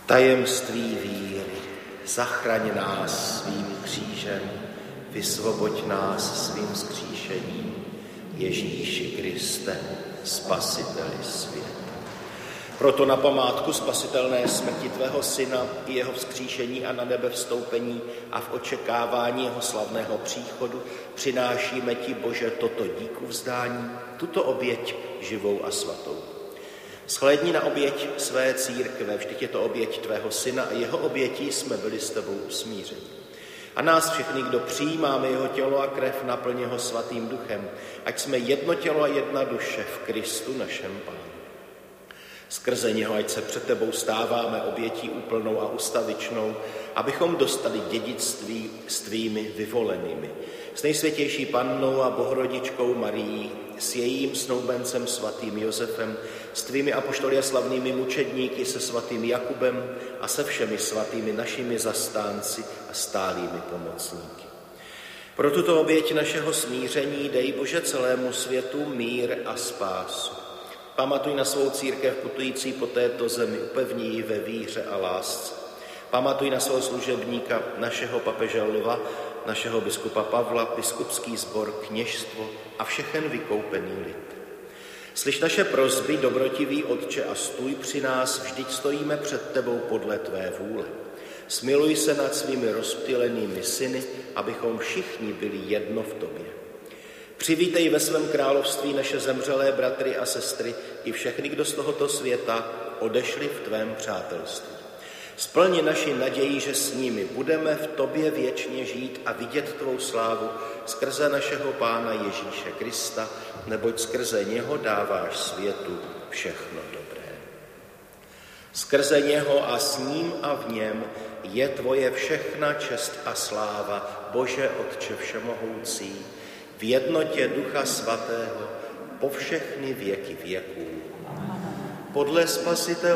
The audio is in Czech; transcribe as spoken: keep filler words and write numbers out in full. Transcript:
Tajemství víry, zachraň nás svým křížem, vysvoboď nás svým vzkříšením, Ježíši Kriste, Spasiteli světa. Proto na památku spasitelné smrti tvého syna i jeho vzkříšení a na nebe vstoupení a v očekávání jeho slavného příchodu přinášíme ti, Bože, toto díku vzdání, tuto oběť živou a svatou. Shlédni na oběť své církve, vždyť je to oběť tvého syna a jeho obětí jsme byli s tebou usmířeni. A nás všechny, kdo přijímáme jeho tělo a krev, naplň ho svatým duchem, ať jsme jedno tělo a jedna duše v Kristu našem Pánu. Skrze něho, ať se před tebou stáváme obětí úplnou a ustavičnou, abychom dostali dědictví s tvými vyvolenými. S nejsvětější pannou a bohorodičkou Marií, s jejím snoubencem svatým Josefem, s tvými apoštoly a slavnými mučedníky, se svatým Jakubem a se všemi svatými našimi zastánci a stálými pomocníky. Pro tuto oběť našeho smíření dej, Bože, celému světu mír a spásu. Pamatuj na svou církev putující po této zemi, upevni ji ve víře a lásce. Pamatuj na svého služebníka, našeho papeže Lva, našeho biskupa Pavla, biskupský sbor, kněžstvo a všechen vykoupený lid. Slyš naše prosby, dobrotivý Otče, a stůj při nás, vždyť stojíme před tebou podle tvé vůle. Smiluj se nad svými rozptylenými syny, abychom všichni byli jedno v tobě. Přivítej ve svém království naše zemřelé bratry a sestry i všechny, kdo z tohoto světa odešli v tvém přátelství. Splni naši naději, že s nimi budeme v tobě věčně žít a vidět tvou slávu skrze našeho Pána Ježíše Krista, neboť skrze něho dáváš světu všechno dobré. Skrze něho a s ním a v něm je tvoje všechna čest a sláva, Bože Otče všemohoucí, v jednotě Ducha Svatého po všechny věky věků. Podle Spasitele